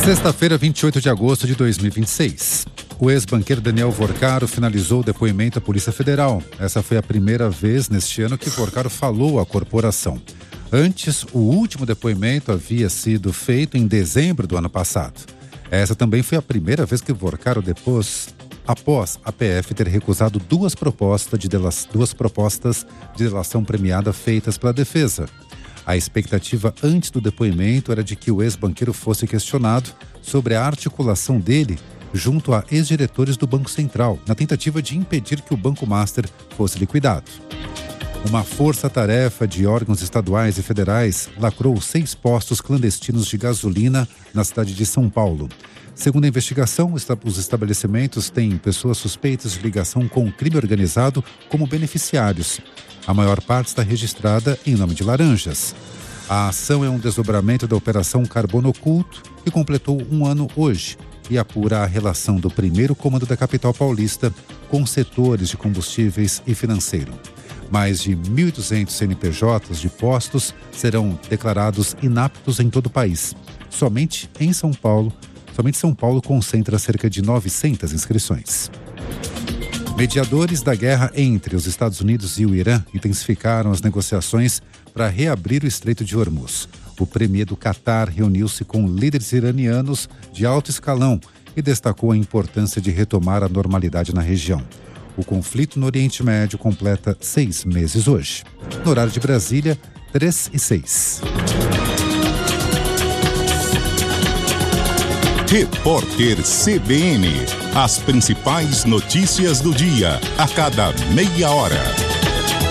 Sexta-feira, 28 de agosto de 2026. O ex-banqueiro Daniel Vorcaro finalizou o depoimento à Polícia Federal. Essa foi a primeira vez neste ano que Vorcaro falou à corporação. Antes, o último depoimento havia sido feito em dezembro do ano passado. Essa também foi a primeira vez que Vorcaro depôs após a PF ter recusado duas propostas de delação premiada feitas pela defesa. A expectativa antes do depoimento era de que o ex-banqueiro fosse questionado sobre a articulação dele junto a ex-diretores do Banco Central, na tentativa de impedir que o Banco Master fosse liquidado. Uma força-tarefa de órgãos estaduais e federais lacrou 6 postos clandestinos de gasolina na cidade de São Paulo. Segundo a investigação, os estabelecimentos têm pessoas suspeitas de ligação com o crime organizado como beneficiários. A maior parte está registrada em nome de laranjas. A ação é um desdobramento da Operação Carbono Oculto, que completou um ano hoje e apura a relação do primeiro comando da capital paulista com setores de combustíveis e financeiro. Mais de 1.200 CNPJs de postos serão declarados inaptos em todo o país. Somente São Paulo concentra cerca de 900 inscrições. Mediadores da guerra entre os Estados Unidos e o Irã intensificaram as negociações para reabrir o Estreito de Hormuz. O premier do Catar reuniu-se com líderes iranianos de alto escalão e destacou a importância de retomar a normalidade na região. O conflito no Oriente Médio completa 6 meses hoje. No horário de Brasília, 3h06. Repórter CBN. As principais notícias do dia, a cada meia hora.